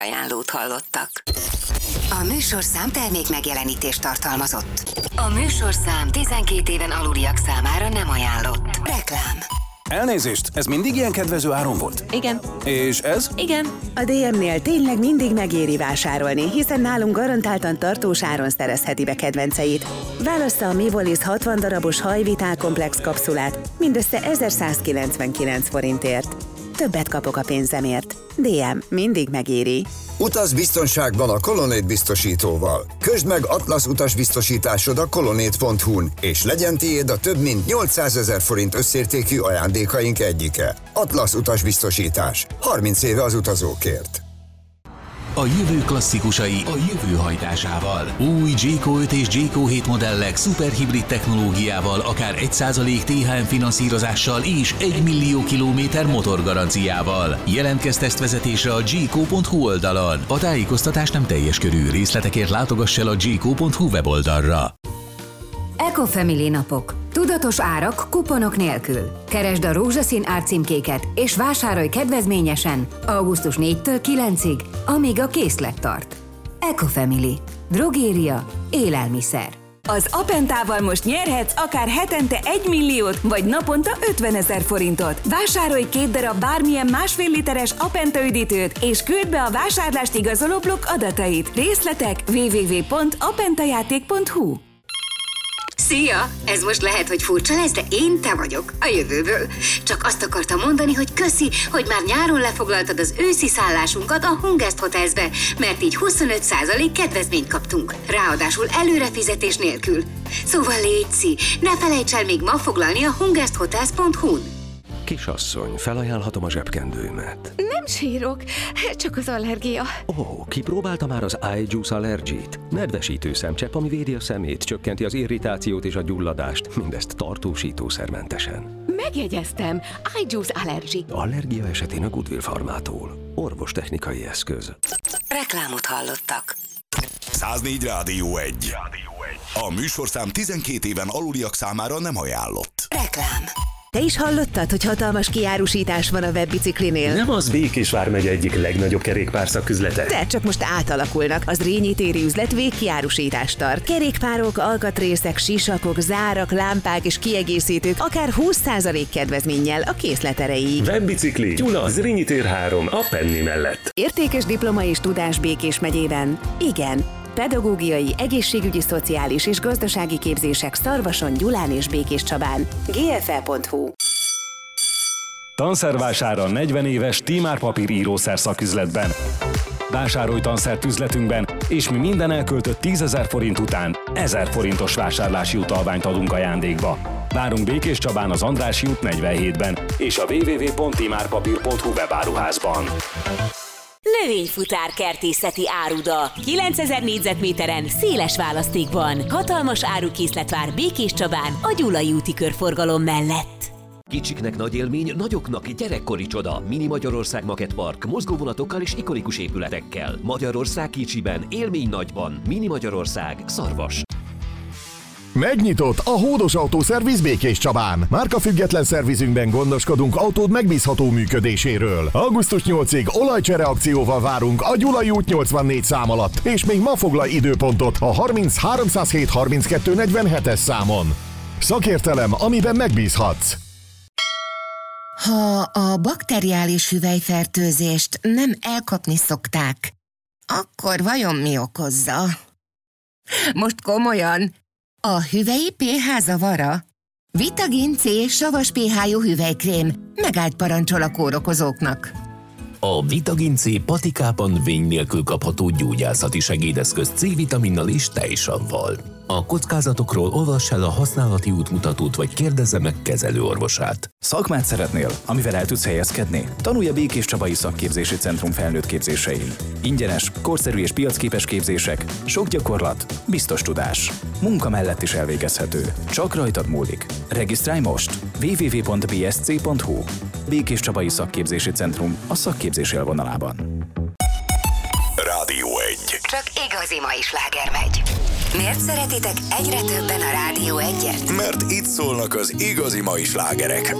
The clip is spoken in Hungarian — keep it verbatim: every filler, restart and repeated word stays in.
ajánlót hallottak. A műsorszám termék megjelenítést tartalmazott. A műsorszám tizenkét éven aluliak számára nem ajánlott. Reklám. Elnézést, ez mindig ilyen kedvező áron volt? Igen. És ez? Igen. A dé em-nél tényleg mindig megéri vásárolni, hiszen nálunk garantáltan tartós áron szerezheti be kedvenceit. Válassza a Mivolis hatvan darabos hajvitálkomplex kapszulát mindössze ezerszázkilencvenkilenc forintért. Többet kapok a pénzemért. dé em mindig megéri. Utaz biztonságban a Colonnade biztosítóval. Közd meg Atlasz utasbiztosításod a colonnade pont hu-n, és legyen tiéd a több mint nyolcszázezer forint összértékű ajándékaink egyike. Atlasz utasbiztosítás. harminc éve az utazókért. A jövő klasszikusai a jövő hajtásával. Új Jayco öt és Jayco hét modellek szuperhibrid technológiával, akár egy százalék té há em finanszírozással és egy millió kilométer motorgaranciával. Jelentkezz tesztvezetésre a jayco pont hu oldalon. A tájékoztatás nem teljes körű, részletekért látogass el a jayco pont hu weboldalra. Ecofamily napok. Tudatos árak kuponok nélkül. Keresd a rózsaszín árcímkéket és vásárolj kedvezményesen augusztus négyedikétől kilencedikéig, amíg a készlet tart. Ecofamily. Drogéria. Élelmiszer. Az Apentával most nyerhetsz akár hetente egy milliót, vagy naponta ötvenezer forintot. Vásárolj két darab bármilyen másfél literes Apenta üdítőt, és küld be a vásárlást igazoló blokk adatait. Részletek double-u double-u double-u pont apentajáték pont hu. Szia! Ez most lehet, hogy furcsa lesz, de én te vagyok, a jövőből. Csak azt akartam mondani, hogy köszi, hogy már nyáron lefoglaltad az őszi szállásunkat a Hungest Hotelsbe, mert így huszonöt százalék kedvezményt kaptunk. Ráadásul előrefizetés nélkül. Szóval létszi, ne felejts el még ma foglalni a hungest hotels pont hu-n. Kisasszony, felajánlhatom a zsebkendőmet. Nem sírok, csak az allergia. Ó, oh, kipróbálta már az iJuice Allergy-t? Nedvesítő szemcsepp, ami védi a szemét, csökkenti az irritációt és a gyulladást, mindezt tartósítószermentesen. Megjegyeztem, iJuice Allergy. Allergia esetén a Goodwill Farmától. Orvostechnikai eszköz. Reklámot hallottak. száznégy Rádió egy. A műsorszám tizenkét éven aluliak számára nem ajánlott. Reklám. Te is hallottad, hogy hatalmas kiárusítás van a webbiciklinél? Nem az Békés vármegye egyik legnagyobb kerékpárszaküzlete? De csak most átalakulnak. Az Rényi téri üzlet végkiárusítást tart. Kerékpárok, alkatrészek, sisakok, zárak, lámpák és kiegészítők akár húsz százalék kedvezménnyel a készlet erejéig. Webbicikli, Gyula, Zrínyi tér három, a Penny mellett. Értékes diploma és tudás Békés megyében? Igen. Pedagógiai, egészségügyi, szociális és gazdasági képzések Szarvason, Gyulán és Békéscsabán. gé ef e pont hu. Tanszervására negyven éves Tímár papír írószer szaküzletben. Vásárolj tanszert üzletünkben, és mi minden elköltött tízezer forint után ezer forintos vásárlási utalványt adunk ajándékba. Várunk Békéscsabán az Andrássy út negyvenhétben és a double-u double-u double-u pont timárpapír pont hu webáruházban. Növényfutár kertészeti áruda. kilencezer négyzetméteren, széles választékban. Hatalmas árukészlet vár Békéscsabán, a Gyulai úti körforgalom mellett. Kicsiknek nagy élmény, nagyoknak gyerekkori csoda. Mini Magyarország Makettpark, mozgóvonatokkal és ikonikus épületekkel. Magyarország kicsiben, élmény nagyban. Mini Magyarország, Szarvas. Megnyitott a Hódos Autószerviz Békéscsabán. Márkafüggetlen szervizünkben gondoskodunk autód megbízható működéséről. augusztus nyolcadikáig olajcsere akcióval várunk a Gyulai út nyolcvannégy szám alatt, és még ma foglalj időpontot a harminc háromszázhét harminckettő negyvenhetes számon. Szakértelem, amiben megbízhatsz. Ha a bakteriális hüvelyfertőzést nem elkapni szokták, akkor vajon mi okozza? Most komolyan, a hüvelyi pé há zavara? Vitagin C savas pé há-jú hüvelykrém megállt parancsol a kórokozóknak. A Vitagin C patikában vény nélkül kapható gyógyászati segédeszköz C-vitaminnal és tejsavval. A kockázatokról olvass el a használati útmutatót, vagy kérdezze meg kezelőorvosát. Szakmát szeretnél, amivel el tudsz helyezkedni? Tanulj a Békéscsabai Szakképzési Centrum felnőtt képzésein. Ingyenes, korszerű és piacképes képzések, sok gyakorlat, biztos tudás. Munka mellett is elvégezhető. Csak rajtad múlik. Regisztrálj most! double-u double-u double-u pont bé es cé pont hu. Békéscsabai Szakképzési Centrum a szakképzés élvonalában. Rádió egy. Csak igazi mai sláger megy. Miért szeretitek egyre többen a Rádió egyet? Mert itt szólnak az igazi mai slágerek.